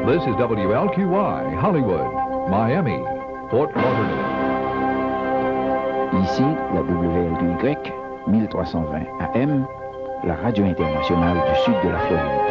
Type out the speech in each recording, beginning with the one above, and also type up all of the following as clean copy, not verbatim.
This is WLQY, Hollywood, Miami, Fort Lauderdale. Ici, la WLQY, 1320 AM, la radio internationale du sud de la Floride.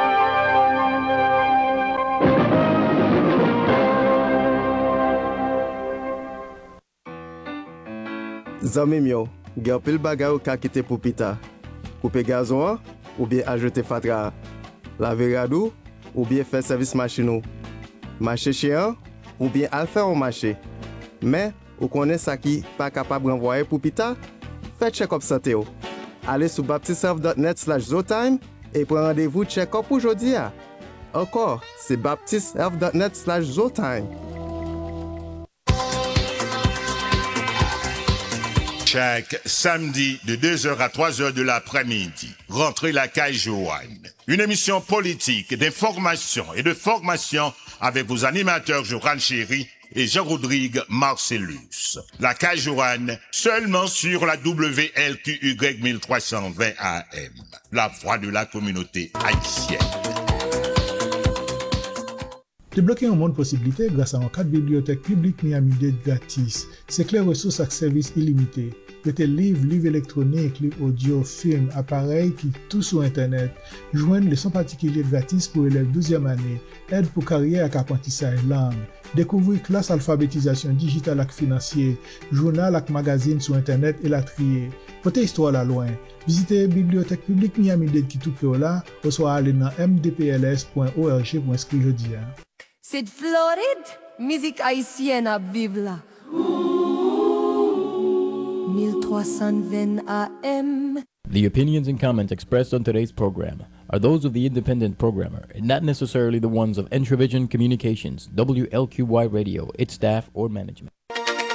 Zami myo, gen pil bagay ou ka kite pou pita. Couper gazon ou bien ajouter fatra. Laver radou ou bien faire service machine. Marcher chien ou bien al faire au marché. Mais ou connaît ça qui pas capable renvoyer pour pita, faites check-up santé. Allez sur baptisthealth.net/zotime et prenez rendez-vous check-up aujourd'hui. Encore, c'est baptisthealth.net/zotime. Chaque samedi de 2h à 3h de l'après-midi, rentrez la caille Joanne. Une émission politique, d'information et de formation avec vos animateurs Joanne Chéri et Jean-Rodrigue Marcellus. La caille Joanne, seulement sur la WLQY 1320 AM. La voix de la communauté haïtienne. Débloquer un monde de possibilités grâce à un cadre bibliothèque publique Miami-Dade gratis. C'est clair ressources avec services illimités. Mettez livres électroniques, livres audio, films, appareils qui tout sur Internet. Joignez leçons particulières gratis pour élèves 12e année. Aide pour carrière avec apprentissage langue. Découvrez classe alphabétisation digitale et financière. Journal et magazine sur Internet et la trier. Portez histoire là loin. Visitez la bibliothèque publique Miami-Dade qui tout près là, ou soit aller dans mdpls.org pour inscrire jeudi. C'est Floride, musique haïtienne à vivre là. 1320 AM. The opinions and comments expressed on today's program are those of the independent programmer and not necessarily the ones of Entravision Communications, WLQY Radio, its staff, or management.